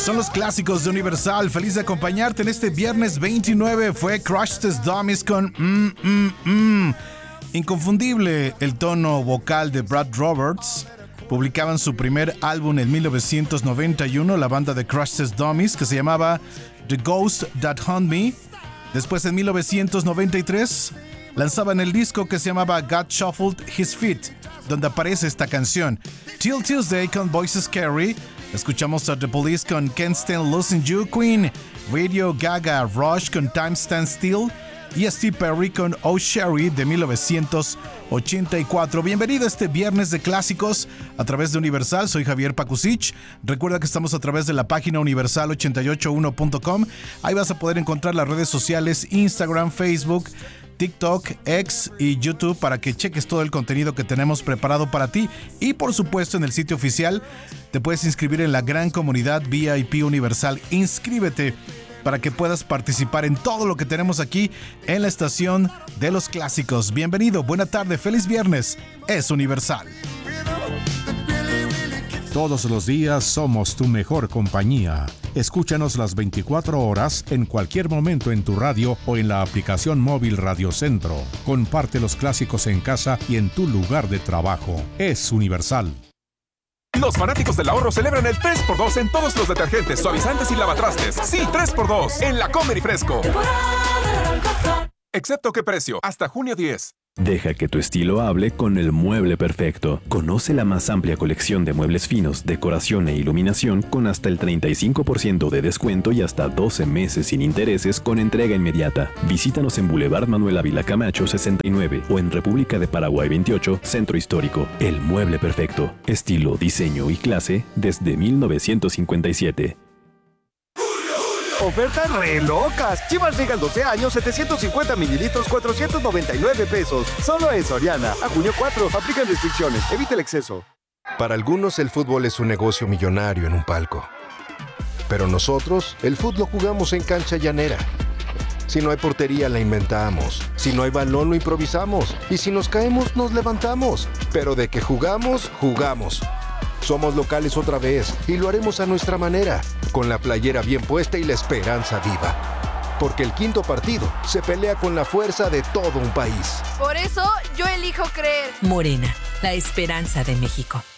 Son los clásicos de Universal. Feliz de acompañarte en este viernes 29. Fue Crush Test Dummies con Inconfundible el tono vocal de Brad Roberts. Publicaban su primer álbum en 1991, la banda de Crush Test Dummies, que se llamaba The Ghost That Haunt Me. Después, en 1993, lanzaban el disco que se llamaba God Shuffled His Feet, donde aparece esta canción. Till Tuesday con Voices Carry. Escuchamos a The Police con Can't Stand Losing You, Queen, Radio Gaga, Rush con Time Stand Still y Steve Perry con Oh Sherry de 1984. Bienvenido a este viernes de clásicos a través de Universal. Soy Javier Pakusich. Recuerda que estamos a través de la página universal881.com. Ahí vas a poder encontrar las redes sociales Instagram, Facebook, TikTok, X y YouTube para que cheques todo el contenido que tenemos preparado para ti. Y por supuesto, en el sitio oficial te puedes inscribir en la gran comunidad VIP Universal. Inscríbete para que puedas participar en todo lo que tenemos aquí en la estación de los clásicos. Bienvenido, buena tarde, feliz viernes. Es Universal. Todos los días somos tu mejor compañía. Escúchanos las 24 horas en cualquier momento en tu radio o en la aplicación móvil Radio Centro. Comparte los clásicos en casa y en tu lugar de trabajo. Es Universal. Los fanáticos del ahorro celebran el 3x2 en todos los detergentes, suavizantes y lavatrastes. Sí, 3x2 en la Comer y Fresco. Excepto qué precio, hasta junio 10. Deja que tu estilo hable con el mueble perfecto. Conoce la más amplia colección de muebles finos, decoración e iluminación con hasta el 35% de descuento y hasta 12 meses sin intereses con entrega inmediata. Visítanos en Boulevard Manuel Ávila Camacho 69 o en República de Paraguay 28, Centro Histórico. El mueble perfecto. Estilo, diseño y clase desde 1957. Ofertas re locas. Chivas Regal 12 años, 750 mililitros, 499 pesos. Solo en Soriana. A junio 4. Aplican restricciones. Evita el exceso. Para algunos el fútbol es un negocio millonario en un palco. Pero nosotros, el fútbol lo jugamos en cancha llanera. Si no hay portería, la inventamos. Si no hay balón, lo improvisamos. Y si nos caemos, nos levantamos. Pero de que jugamos, jugamos. Somos locales otra vez y lo haremos a nuestra manera, con la playera bien puesta y la esperanza viva. Porque el quinto partido se pelea con la fuerza de todo un país. Por eso yo elijo creer. Morena, la esperanza de México.